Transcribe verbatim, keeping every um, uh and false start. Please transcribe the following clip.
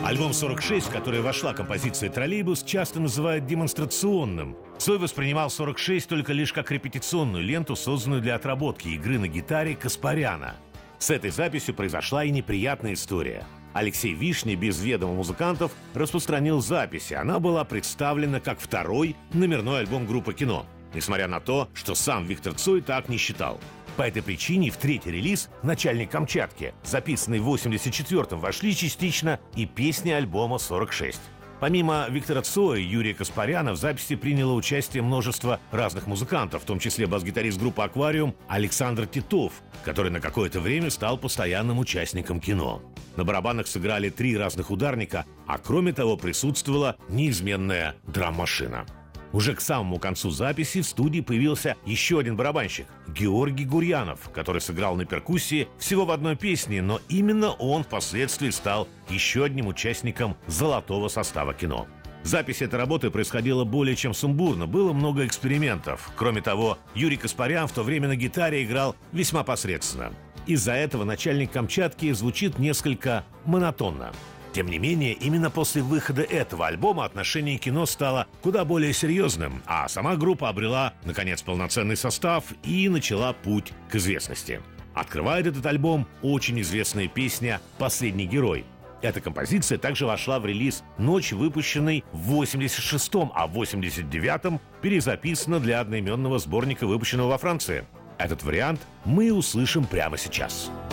Альбом сорок шесть, в который вошла композиция «Троллейбус», часто называют демонстрационным. Цой воспринимал сорок шесть только лишь как репетиционную ленту, созданную для отработки игры на гитаре Каспаряна. С этой записью произошла и неприятная история. Алексей Вишня без ведома музыкантов распространил запись, и она была представлена как второй номерной альбом группы «Кино», несмотря на то, что сам Виктор Цой так не считал. По этой причине в третий релиз «Начальник Камчатки», записанный в восемьдесят четвёртом, вошли частично и песни альбома сорок шесть. Помимо Виктора Цоя и Юрия Каспаряна в записи приняло участие множество разных музыкантов, в том числе бас-гитарист группы «Аквариум» Александр Титов, который на какое-то время стал постоянным участником «Кино». На барабанах сыграли три разных ударника, а кроме того присутствовала неизменная драм-машина. Уже к самому концу записи в студии появился еще один барабанщик – Георгий Гурьянов, который сыграл на перкуссии всего в одной песне, но именно он впоследствии стал еще одним участником золотого состава «Кино». Запись этой работы происходила более чем сумбурно, было много экспериментов. Кроме того, Юрий Каспарян в то время на гитаре играл весьма посредственно. Из-за этого «Начальник Камчатки» звучит несколько монотонно. Тем не менее, именно после выхода этого альбома отношение к «Кино» стало куда более серьезным, а сама группа обрела, наконец, полноценный состав и начала путь к известности. Открывает этот альбом очень известная песня «Последний герой». Эта композиция также вошла в релиз «Ночь», выпущенный в восемьдесят шестом, а в восемьдесят девятом перезаписана для одноименного сборника, выпущенного во Франции. Этот вариант мы услышим прямо сейчас.